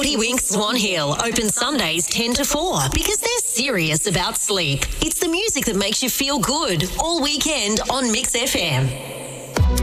Forty Winks Swan Hill open Sundays 10 to 4 because they're serious about sleep. It's the music that makes you feel good all weekend on Mix FM.